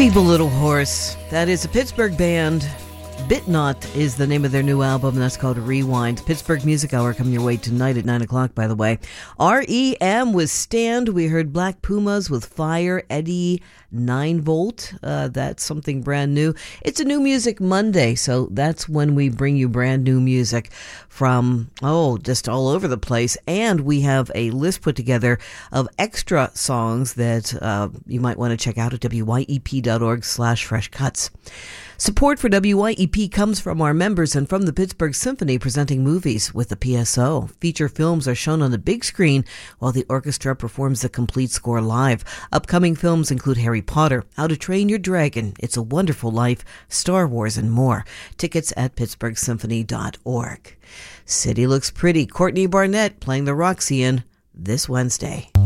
Feeble Little Horse. That is a Pittsburgh band. Bitnot is the name of their new album, and that's called Rewind. Pittsburgh Music Hour coming your way tonight at 9 o'clock, by the way. REM with Stand. We heard Black Pumas with Fire. Eddie 9 Volt. That's something brand new. It's a New Music Monday, so that's when we bring you brand new music from, just all over the place. And we have a list put together of extra songs that you might want to check out at wyep.org/freshcuts. Support for WYEP comes from our members and from the Pittsburgh Symphony presenting movies with the PSO. Feature films are shown on the big screen while the orchestra performs the complete score live. Upcoming films include Harry Potter, How to Train Your Dragon, It's a Wonderful Life, Star Wars, and more. Tickets at pittsburghsymphony.org. City Looks Pretty. Courtney Barnett playing the Roxy Inn this Wednesday.